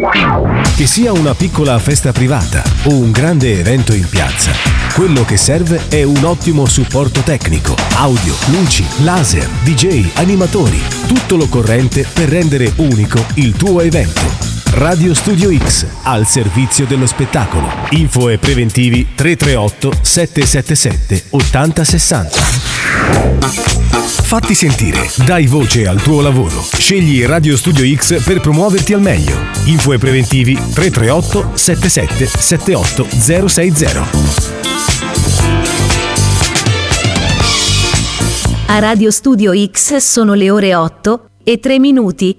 Che sia una piccola festa privata o un grande evento in piazza, quello che serve è un ottimo supporto tecnico, audio, luci, laser, DJ, animatori, tutto l'occorrente per rendere unico il tuo evento. Radio Studio X, al servizio dello spettacolo. Info e preventivi 338 777 8060. Fatti sentire, dai voce al tuo lavoro. Scegli Radio Studio X per promuoverti al meglio. Info e preventivi 338 77 78 060. A Radio Studio X sono le ore 8:03.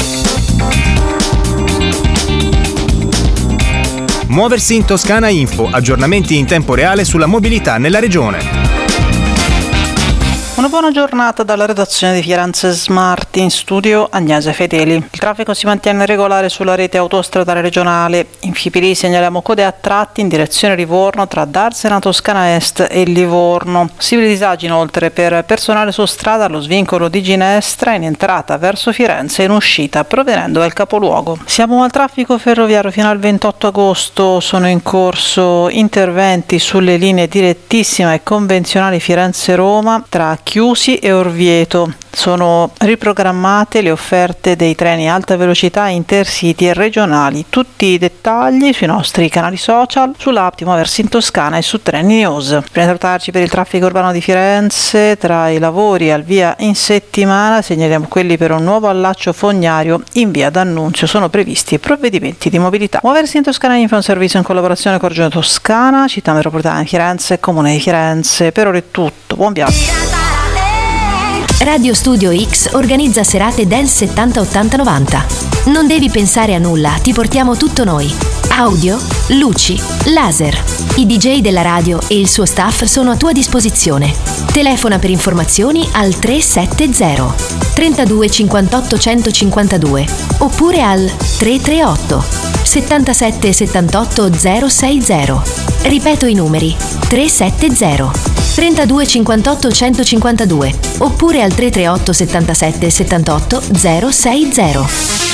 Muoversi in Toscana Info, aggiornamenti in tempo reale sulla mobilità nella regione. Una buona giornata dalla redazione di Firenze Smart, in studio Agnese Fedeli. Il traffico si mantiene regolare sulla rete autostradale regionale. In Fipili segnaliamo code a tratti in direzione Livorno tra Darsena Toscana Est e Livorno. Possibili disagi inoltre per personale su strada allo svincolo di Ginestra in entrata verso Firenze e in uscita provenendo dal capoluogo. Siamo al traffico ferroviario fino al 28 agosto. Sono in corso interventi sulle linee direttissima e convenzionali Firenze-Roma tra Chiusi e Orvieto. Sono riprogrammate le offerte dei treni alta velocità intercity e regionali. Tutti i dettagli sui nostri canali social, sull'app di Muoversi in Toscana e su Treni News. Prima di salutarci per il traffico urbano di Firenze, tra i lavori al via in settimana segnaliamo quelli per un nuovo allaccio fognario in via D'Annunzio. Sono previsti provvedimenti di mobilità. Muoversi in Toscana Info è un servizio in collaborazione con Regione Toscana, Città Metropolitana di Firenze e Comune di Firenze. Per ora è tutto, buon viaggio. Radio Studio X organizza serate Dance 70 80 90. Non devi pensare a nulla, ti portiamo tutto noi. Audio, luci, laser. I DJ della radio e il suo staff sono a tua disposizione. Telefona per informazioni al 370 32 58 152 oppure al 338 77 78 060. Ripeto i numeri: 370 32 58 152 oppure al 338 77 78 060.